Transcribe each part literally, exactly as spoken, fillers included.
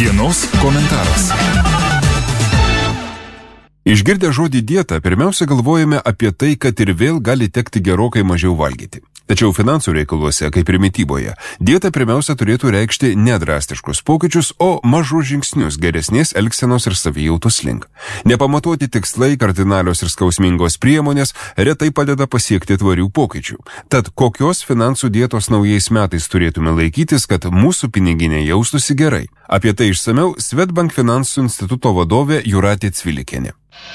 Dienos komentaras. Išgirdę žodį dieta, pirmiausia galvojame apie tai, kad ir vėl gali tekti gerokai mažiau valgyti. Tačiau finansų reikaluose, kaip ir mityboje, dieta pirmiausia turėtų reikšti nedrastiškus pokyčius, o mažus žingsnius geresnės elgsenos ir savijautos link. Nepamatuoti tikslai, kardinalios ir skausmingos priemonės retai padeda pasiekti tvarių pokyčių. Tad kokios finansų dietos naujais metais turėtume laikytis, kad mūsų piniginė jaustųsi gerai? Apie tai išsamiau Swedbank finansų instituto vadovė Jūratė Cvilikienė.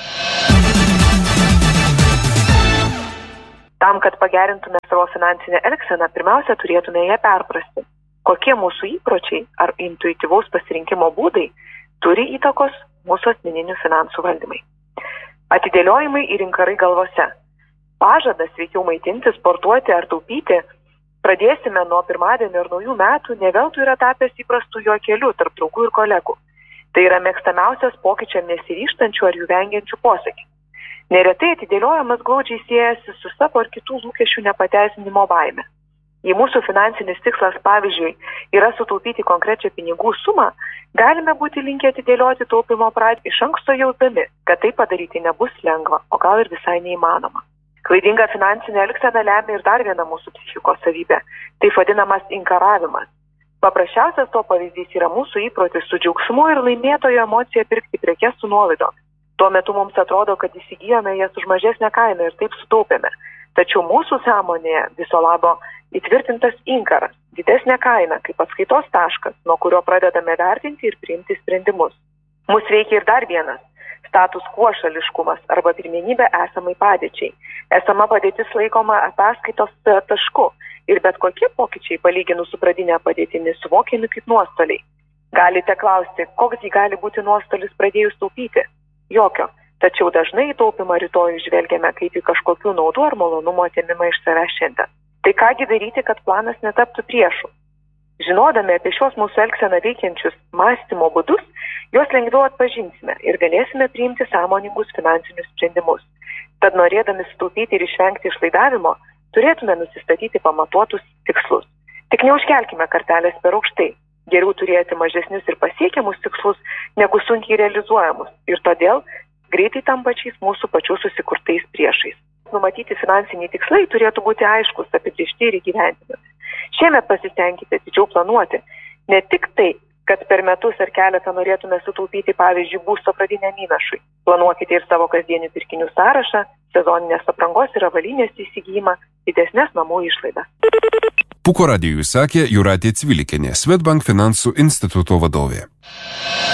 Tam, kad pagerintume savo finansinę elgseną, pirmiausia turėtume ją perprasti. Kokie mūsų įpročiai ar intuityvaus pasirinkimo būdai turi įtakos mūsų asmeninių finansų valdymai. Atidėliojimai ir inkarai galvose. Pažadas sveikiau maitinti, sportuoti ar taupyti pradėsime nuo pirmadienio ir naujų metų ne veltui yra tapęs įprastų juokelių tarp draugų ir kolegų. Tai yra mėgstamiausias pokyčiam nesiryžtančių ar jų vengiančių posakį. Neretai atidėliojimas glaudžiai siejasi su savo ar kitų lūkesčių nepateisinimo baime. Jei mūsų finansinis tikslas, pavyzdžiui, yra sutaupyti konkrečią pinigų sumą, galime būti linkę atidėlioti taupimo pradžią iš anksto jausdami, kad tai padaryti nebus lengva, o gal ir visai neįmanoma. Klaidinga finansinė elgsena lemia ir dar viena mūsų psichikos savybė, tai vadinamas inkaravimas. Paprasčiausias to pavyzdys yra mūsų įprotis su džiaugsmu ir laimėtojo emocija pirkti prekes su nuolaidomis. Tuo metu mums atrodo, kad įsigijome jas už mažesnę kainą ir taip sutaupėme. Tačiau mūsų sąmonėje viso labo įtvirtintas inkaras, didesnė kaina kaip atskaitos taškas, nuo kurio pradedame vertinti ir priimti sprendimus. Mūsų veikia ir dar vienas – status quo šališkumas arba pirmenybė esamai padėčiai. Esama padėtis laikoma ataskaitos tašku ir bet kokie pokyčiai palyginus su pradinė padėtimi suvokiami kaip nuostoliai. Galite klausti, koks jį gali būti nuostolis pradėjus taupyti? Jokio, tačiau dažnai į taupimą rytojų žvelgiame kaip į kažkokių naudų ar malonumo atėmimą iš savęs šiandien. Tai kągi daryti, kad planas netaptų priešų? Žinodami apie šios mūsų elgseną veikiančius mąstymo būdus, juos lengviau atpažinsime ir galėsime priimti sąmoningus finansinius sprendimus. Tad norėdami sutaupyti ir išvengti išlaidavimo, turėtume nusistatyti pamatuotus tikslus. Tik neužkelkime kartelės per aukštai. Geriau turėti mažesnius ir pasiekiamus tikslus, negu sunkiai realizuojamus ir todėl greitai tampančiais mūsų pačių susikurtais priešais. Numatyti finansiniai tikslai turėtų būti aiškus, apibrėžti ir įgyvendinami. Šiemet pasistengkite atidžiau planuoti. Ne tik tai, kad per metus ar keletą norėtume sutaupyti, pavyzdžiui, būsto pradiniam įnašui. Planuokite ir savo kasdienių pirkinių sąrašą, sezoninės aprangos ir avalynės įsigijimą, didesnės namų išlaidas. Puko radijui sakė Jūratė Cvilikienė, Swedbank finansų instituto vadovė.